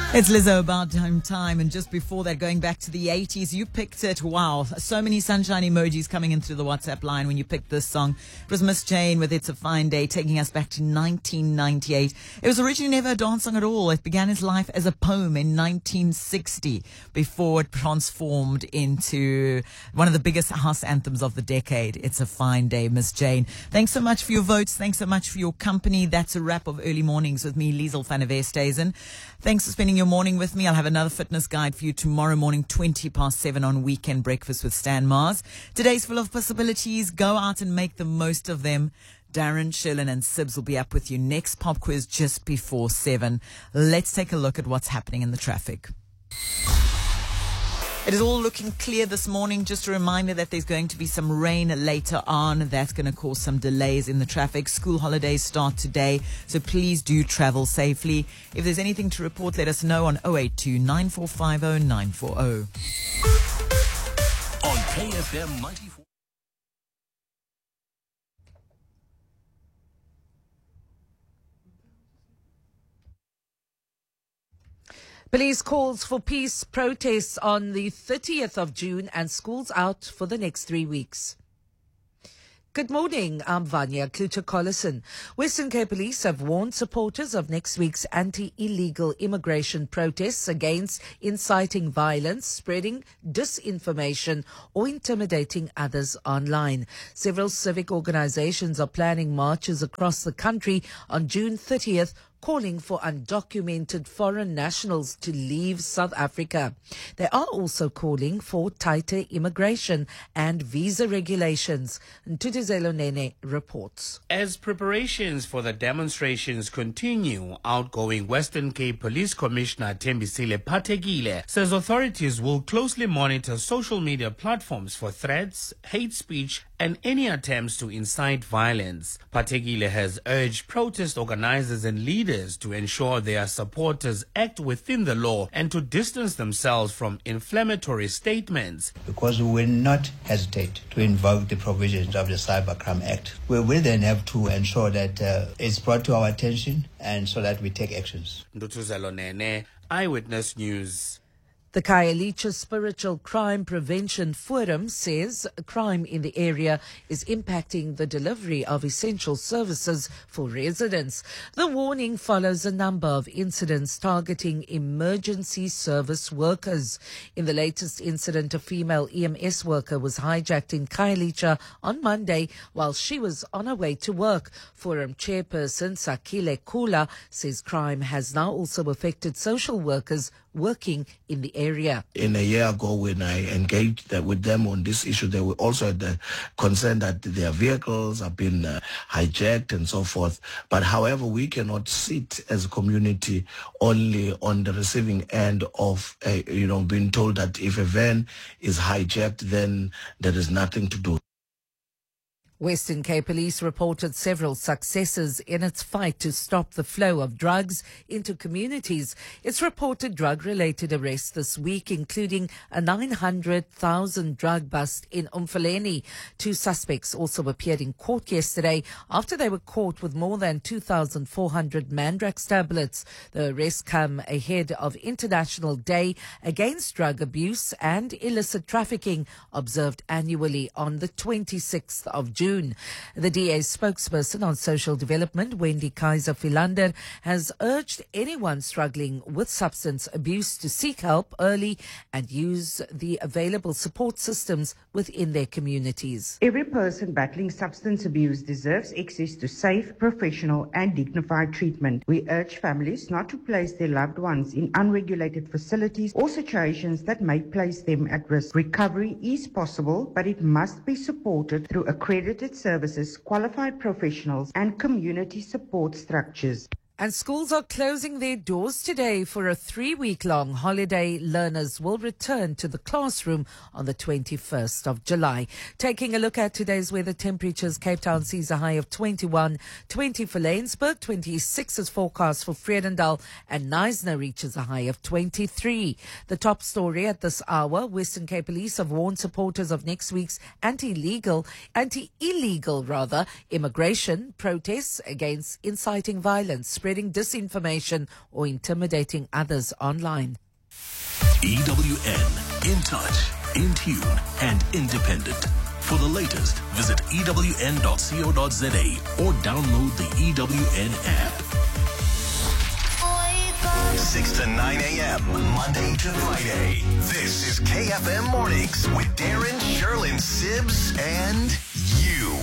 It's Lizzo, About Time, and just before that, going back to the 80s, you picked it. Wow, so many sunshine emojis coming in through the WhatsApp line when you picked this song. It was Miss Jane with It's a Fine Day, taking us back to 1998. It was originally never a dance song at all. It began its life as a poem in 1960 before it transformed into one of the biggest house anthems of the decade. It's a Fine Day, Miss Jane. Thanks so much for your votes. Thanks so much for your company. That's a wrap of Early Mornings with me, Liesl van der Westhuizen. Thanks for spending your morning with me. I'll have another fitness guide for you tomorrow morning, 7:20 on Weekend Breakfast with Stan Mars. Today's full of possibilities. Go out and make the most of them. Darren, Shillen and Sibs will be up with you next pop quiz just before 7. Let's take a look at what's happening in the traffic. It is all looking clear this morning. Just a reminder that there's going to be some rain later on. That's going to cause some delays in the traffic. School holidays start today, so please do travel safely. If there's anything to report, let us know on 082 9450 940. On KFM 94. Police calls for peace protests on the 30th of June and schools out for the next 3 weeks. Good morning, I'm Vanya Kluter-Collison. Western Cape Police have warned supporters of next week's anti-illegal immigration protests against inciting violence, spreading disinformation or intimidating others online. Several civic organizations are planning marches across the country on June 30th, calling for undocumented foreign nationals to leave South Africa. They are also calling for tighter immigration and visa regulations. Ntutuzelo Nene reports. As preparations for the demonstrations continue, outgoing Western Cape Police Commissioner Thembisile Phathekile says authorities will closely monitor social media platforms for threats, hate speech, and any attempts to incite violence. Phathekile has urged protest organizers and leaders to ensure their supporters act within the law and to distance themselves from inflammatory statements. Because we will not hesitate to invoke the provisions of the Cybercrime Act. We will then have to ensure that it's brought to our attention and so that we take actions. Ntutuzelo Nene, Eyewitness News. The Khayelitsha Spiritual Crime Prevention Forum says crime in the area is impacting the delivery of essential services for residents. The warning follows a number of incidents targeting emergency service workers. In the latest incident, a female EMS worker was hijacked in Khayelitsha on Monday while she was on her way to work. Forum chairperson Sakile Kula says crime has now also affected social workers working in the area. In a year ago, when I engaged with them on this issue, they were also had the concern that their vehicles have been hijacked and so forth. But however, we cannot sit as a community only on the receiving end of, being told that if a van is hijacked, then there is nothing to do. Western Cape Police reported several successes in its fight to stop the flow of drugs into communities. It's reported drug-related arrests this week, including a 900,000 drug bust in Umfuleni. 2 suspects also appeared in court yesterday after they were caught with more than 2,400 Mandrax tablets. The arrests come ahead of International Day Against Drug Abuse and Illicit Trafficking, observed annually on the 26th of June. The DA's spokesperson on social development, Wendy Kaiser Philander, has urged anyone struggling with substance abuse to seek help early and use the available support systems within their communities. Every person battling substance abuse deserves access to safe, professional and dignified treatment. We urge families not to place their loved ones in unregulated facilities or situations that may place them at risk. Recovery is possible, but it must be supported through accredited services, qualified professionals and community support structures. And schools are closing their doors today for a 3-week-long holiday. Learners will return to the classroom on the 21st of July. Taking a look at today's weather temperatures, Cape Town sees a high of 21, 20 for Laingsburg, 26 is forecast for Vredendal, and Knysna reaches a high of 23. The top story at this hour, Western Cape Police have warned supporters of next week's anti-illegal immigration protests against inciting violence, spreading disinformation or intimidating others online. EWN, in touch, in tune, and independent. For the latest, visit ewn.co.za or download the EWN app. 6 to 9 a.m., Monday to Friday. This is KFM Mornings with Darren, Sherlyn, Sibbs, and you.